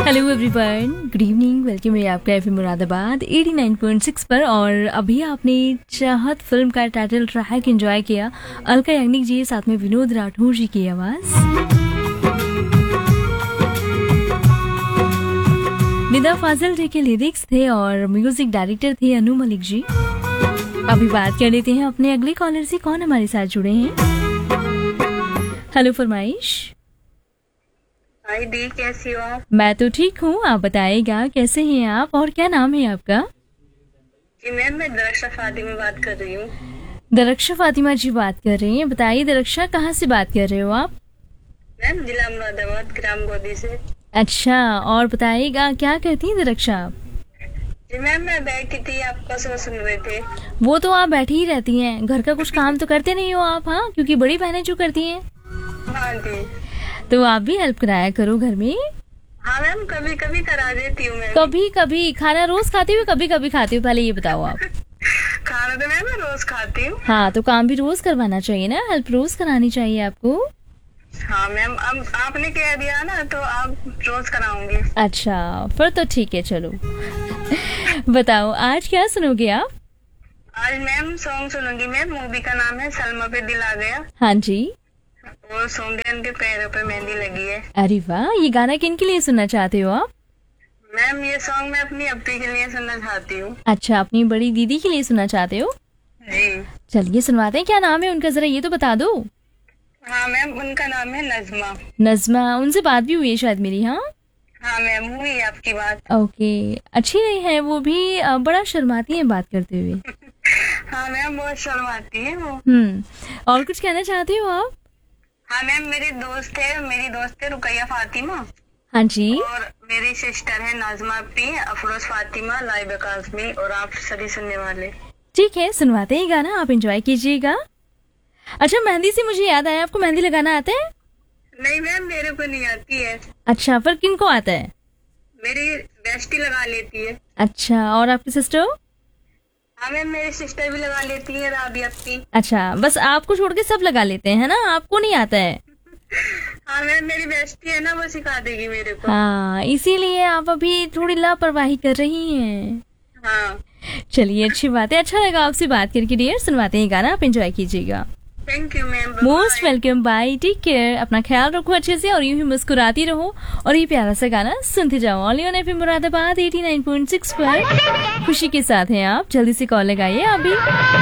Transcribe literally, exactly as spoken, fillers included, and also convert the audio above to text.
Hello everyone, good evening. Welcome है आपका FM Moradabad eighty nine point six पर। और अभी आपने चाहत फिल्म का टाइटल ट्रैक एंजॉय किया। अलका याग्निक जी साथ में विनोद राठौर जी की आवाज़, निदा फाजिल जी के लिरिक्स थे और म्यूजिक डायरेक्टर थे अनु मलिक जी। अभी बात कर लेते हैं अपने अगले कॉलर से, कौन हमारे साथ जुड़े हैं। हेलो फरमाइश। हाय दी, कैसी हो आप? मैं तो ठीक हूँ, आप बताइएगा कैसे हैं आप और क्या नाम है आपका? जी मैम, मैं दरक्षा फातिमा बात कर रही हूँ। दरक्षा फातिमा जी बात कर रही हैं। बताइए दरक्षा, कहाँ से बात कर रहे हो आप? मैम जिला मुरादाबाद, ग्राम गोदी से। अच्छा, और बताइएगा क्या करती हैं दरक्षा आप? जी मैम, मैं बैठी थी, आपका शो सुन रहे थे। वो तो आप बैठी ही रहती हैं, घर का कुछ काम तो करते नहीं हो आप? हाँ, क्योंकि बड़ी बहनें जो करती हैं। हाँ जी। तो आप भी हेल्प कराया करो घर में। हाँ मैम, कभी कभी करा देती हूँ मैं। कभी कभी खाना रोज खाती हो, कभी कभी खाती हो? पहले ये बताओ आप। खाना तो मैम मैं रोज खाती हूँ। हाँ, तो काम भी रोज करवाना चाहिए ना, हेल्प रोज करानी चाहिए आपको। हाँ मैम, अब आपने कह दिया ना तो आप रोज कराऊंगी। अच्छा, फिर तो ठीक है, चलो। बताओ आज क्या सुनोगे आप? आज मैम सॉन्ग सुनूंगी। मैम मूवी का नाम है सलमा पे दिल आ गया। हाँ जी। और सोंगे के पैरों पे मेहंदी लगी है। अरे वाह, ये गाना किन के लिए सुनना चाहते हो आप? मैम ये सॉन्ग मैं अपनी अप्पी के लिए सुनना चाहती हूँ। अच्छा, अपनी बड़ी दीदी के लिए सुनना चाहते हो? जी। चलिए सुनवाते हैं। क्या नाम है उनका, जरा ये तो बता दो। हाँ मैम, उनका नाम है नजमा। नजमा, उनसे बात भी हुई है शायद मेरी। हाँ हाँ मैम, हुई आपकी बात। ओके, अच्छी नहीं है वो भी, अ, बड़ा शर्माती है बात करते हुए। हाँ मैम, बहुत शर्माती है वो। हम्म, और कुछ कहना चाहते हो आप? हाँ मैम, मेरे दोस्त है मेरी दोस्त है रुकैया फातिमा। हाँ जी। और मेरी सिस्टर है नाजमा अपी, अफरोज फातिमा, लाइबा काजमी और आप सभी सुनने वाले। ठीक है, सुनवाते हैं गाना, आप एंजॉय कीजिएगा। अच्छा, मेहंदी से मुझे याद आया, आपको मेहंदी लगाना आता है? नहीं मैम, मेरे को नहीं आती है। अच्छा, फिर किन को आता है? मेरी बेस्टी लगा लेती है। अच्छा, और आपकी सिस्टर? हाँ मैम, मेरी सिस्टर भी लगा लेती है, राबी अपी। अच्छा, बस आपको छोड़ के सब लगा लेते हैं ना, आपको नहीं आता है? हाँ मैम, मेरी बेस्टी है ना, वो सिखा देगी मेरे को। हाँ, इसीलिए आप अभी थोड़ी लापरवाही कर रही हैं। हाँ चलिए, अच्छी बात है, अच्छा लगा आपसे बात करके डियर। सुनवाते हैं गाना, आप एंजॉय कीजिएगा। Thank you ma'am, most welcome, bye, take care, अपना ख्याल रखो अच्छे से और यूं ही मुस्कुराती रहो और ये प्यारा सा गाना सुनते जाओ। Only on FM Moradabad eighty nine point six पर खुशी के साथ हैं आप। जल्दी से कॉल लगाइए आप भी।